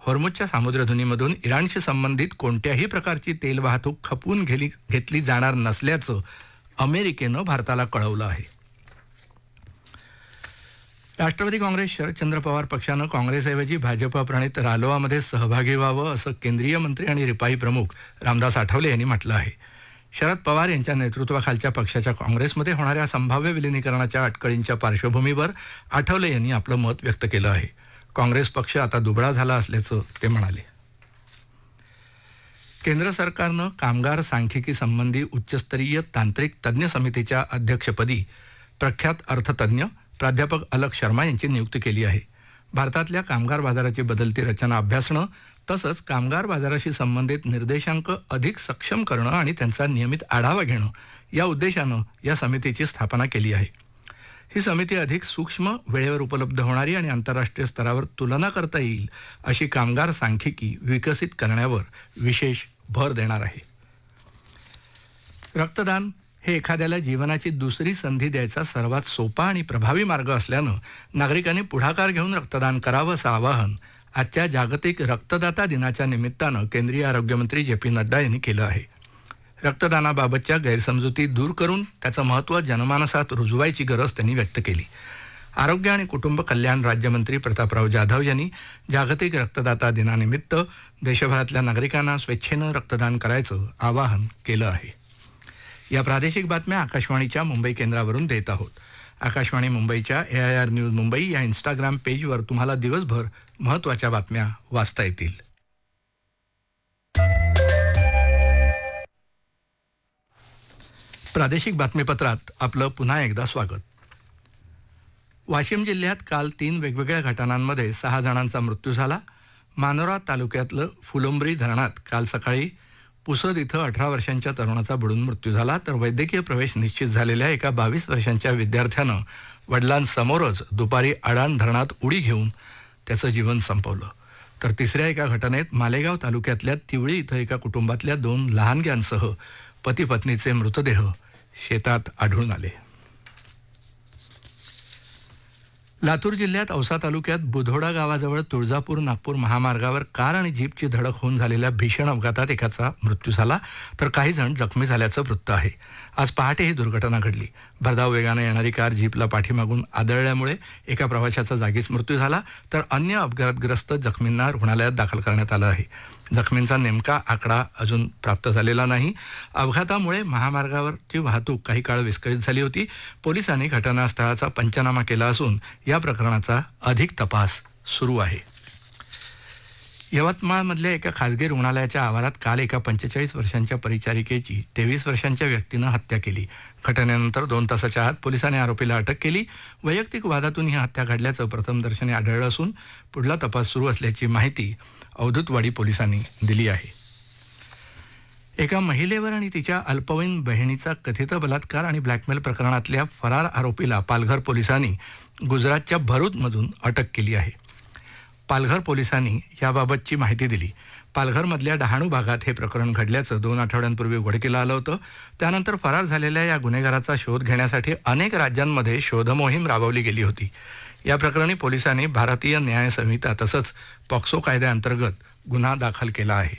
हॉर्मुझच्या सामुद्रधुनीमधून इराणशी संबंधित कोणत्याही प्रकारची तेल वाहतूक खपवून घेतली जाणार नसल्याचं अमेरिकेनं भारताला कळवलं आहे. राष्ट्रवादी काँग्रेस शरदचंद्र पवार पक्षानं काँग्रेसऐवजी भाजपा प्रणित रालोआमध्ये सहभागी व्हावं असं केंद्रीय मंत्री आणि रिपाई प्रमुख रामदास आठवले यांनी म्हटलं आहे. शरद पवार यांच्या नेतृत्वाखालच्या पक्षाच्या काँग्रेसमध्ये होणाऱ्या संभाव्य विलिनीकरणाच्या अटकळींच्या पार्श्वभूमीवर आठवले यांनी आपलं मत व्यक्त केलं आहे. काँग्रेस पक्ष आता दुबळा झाला असल्याचं ते म्हणाले. केंद्र सरकारनं कामगार सांख्यिकी संबंधी उच्चस्तरीय तांत्रिक तज्ज्ञ समितीच्या अध्यक्षपदी प्रख्यात अर्थतज्ज्ञ प्राध्यापक अलक शर्मा यांची नियुक्ती केली आहे. भारतातल्या कामगार बाजाराची बदलती रचना अभ्यासणं तसंच कामगार बाजाराशी संबंधित निर्देशांक अधिक सक्षम करणं आणि त्यांचा नियमित आढावा घेणं या उद्देशानं या समितीची स्थापना केली आहे. ही समिती अधिक सूक्ष्म, वेळेवर उपलब्ध होणारी आणि आंतरराष्ट्रीय स्तरावर तुलना करता येईल अशी कामगार सांख्यिकी विकसित करण्यावर विशेष भर देणार आहे. रक्तदान हे एखाद्याला जीवनाची दुसरी संधी द्यायचा सर्वात सोपा आणि प्रभावी मार्ग असल्यानं नागरिकांनी पुढाकार घेऊन रक्तदान करावं असं आवाहन आजच्या जागतिक रक्तदाता दिनाच्या निमित्तानं केंद्रीय आरोग्यमंत्री जे पी नड्डा यांनी केलं आहे. रक्तदानाबाबतच्या गैरसमजुती दूर करून त्याचं महत्त्व जनमानसात रुजवायची गरज त्यांनी व्यक्त केली. आरोग्य आणि कुटुंब कल्याण राज्यमंत्री प्रतापराव जाधव यांनी जागतिक रक्तदाता दिनानिमित्त देशभरातल्या नागरिकांना स्वेच्छेनं रक्तदान करायचं आवाहन केलं आहे. या प्रादेशिक बातम्या आकाशवाणीच्या मुंबई केंद्रावरून देत आहोत. आकाशवाणी मुंबईच्या AIR न्यूज मुंबई या इंस्टाग्राम पेजवर तुम्हाला दिवसभर महत्त्वाच्या बातम्या वाचता येतील. प्रादेशिक बातमीपत्रात आपलं पुन्हा एकदा स्वागत. वाशिम जिल्ह्यात काल 3 वेगवेगळ्या घटनांमध्ये 6 जणांचा मृत्यू झाला. मानोरा तालुक्यातलं फुलंब्री धरणात काल सकाळी पुसद इथं 18 वर्षांच्या तरुणाचा बुडून मृत्यू झाला, तर वैद्यकीय प्रवेश निश्चित झालेल्या एका 22 वर्षांच्या विद्यार्थ्यानं वडिलांसमोरच दुपारी अडाण धरणात उडी घेऊन त्याचं जीवन संपवलं. तर तिसऱ्या एका घटनेत मालेगाव तालुक्यातल्या तिवळी इथं एका कुटुंबातल्या 2 लहानग्यांसह पती पत्नीचे मृतदेह शेतात आढळून आले. लातूर जिल्ह्यात औसा तालुक्यात बुधोडा गावाजवळ तुळजापूर नागपूर महामार्गावर कार आणि जीपची धडक होऊन झालेल्या भीषण अपघातात एकाचा मृत्यू झाला, तर काही जण जखमी झाल्याचं वृत्त आहे. आज पहाटे ही दुर्घटना घडली. भरधाव वेगाने येणारी कार जीपला पाठीमागून आदळल्यामुळे एका प्रवाशाचा जागीच मृत्यू झाला, तर अन्य अपघातग्रस्त जखमींना रुग्णालयात दाखल करण्यात आलं आहे. जखमींचा नेमका आकडा अजून प्राप्त झालेला नाही. अपघातामुळे महामार्गावरची वाहतूक काही काळ विस्कळीत झाली होती. पोलिसांनी घटनास्थळाचा पंचनामा केला असून या प्रकरणाचा अधिक तपास सुरू आहे. यवतमाळमधल्या एका खासगी रुग्णालयाच्या आवारात काल एका 45 वर्षांच्या परिचारिकेची 23 वर्षांच्या व्यक्तीनं हत्या केली. घटनेनंतर 2 तासाच्या आत पोलिसांनी आरोपीला अटक केली. वैयक्तिक वादातून ही हत्या घडल्याचं प्रथमदर्शनी आढळलं असून पुढला तपास सुरू असल्याची माहिती अवधूतवाडी पोलिसांनी दिली आहे. एका महिलेवर आणि तिच्या अल्पवयीन बहिणीचा कथित बलात्कार आणि ब्लॅकमेल प्रकरणातल्या फरार आरोपीला पालघर पोलिसांनी गुजरातच्या भरूचमधून अटक केली आहे. पालघर पोलिसांनी याबाबतची माहिती दिली. पालघरमधल्या डहाणू भागात हे प्रकरण घडल्याचं 2 आठवड्यांपूर्वी उघडकीला आलं होतं. त्यानंतर फरार झालेल्या या गुन्हेगाराचा शोध घेण्यासाठी अनेक राज्यांमध्ये शोधमोहीम राबवली गेली होती. या प्रकरणी पोलिसांनी भारतीय न्याय संहिता तसंच पॉक्सो कायद्याअंतर्गत गुन्हा दाखल केला आहे.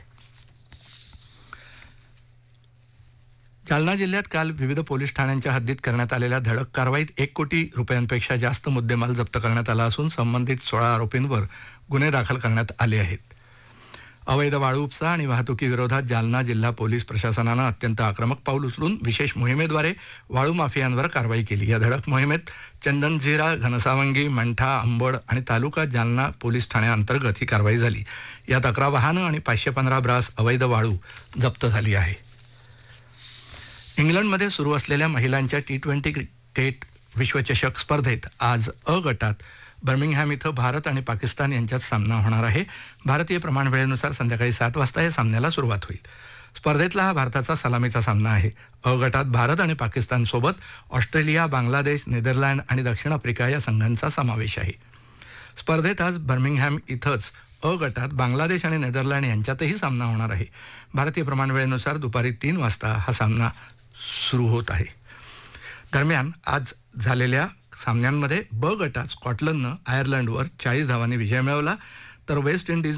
जालना जिल्ह्यात काल विविध पोलीस ठाण्यांच्या हद्दीत करण्यात आलेल्या धडक कारवाईत 1 कोटी रुपयांपेक्षा जास्त मुद्देमाल जप्त करण्यात आला असून संबंधित 16 आरोपींवर गुन्हे दाखल करण्यात आले आहेत. अवैध वाळू उपसा आणि वाहतुकीविरोधात जालना जिल्हा पोलीस प्रशासनानं अत्यंत आक्रमक पाऊल उचलून विशेष मोहिमेद्वारे वाळू माफियांवर कारवाई केली. या धडक मोहिमेत चंदनझिरा, घनसावंगी, मंठा, अंबड आणि तालुका जालना पोलीस ठाण्याअंतर्गत ही कारवाई झाली. यात 11 वाहनं आणि 515 ब्रास अवैध वाळू जप्त झाली आहे. इंग्लंडमध्ये सुरू असलेल्या महिलांच्या T20 क्रिकेट विश्वचषक स्पर्धेत आज अ गटात बर्मिंगहॅम इथं भारत आणि पाकिस्तान यांच्यात सामना होणार आहे. भारतीय प्रमाण वेळेनुसार संध्याकाळी 7 वाजता या सामन्याला सुरुवात होईल. स्पर्धेतला हा भारताचा सलामीचा सामना आहे. अ गटात भारत आणि पाकिस्तानसोबत ऑस्ट्रेलिया, बांगलादेश, नेदरलँड आणि दक्षिण आफ्रिका या संघांचा समावेश आहे. स्पर्धेत आज बर्मिंगहॅम इथंच अ गटात बांगलादेश आणि नेदरलँड यांच्यातही सामना होणार आहे. भारतीय प्रमाण वेळेनुसार दुपारी 3 वाजता हा सामना सुरू होत आहे. दरम्यान आज झालेल्या सामन्यांमध्ये ब गटात स्कॉटलंडनं आयर्लंडवर 40 धावांनी विजय मिळवला, तर वेस्ट इंडिज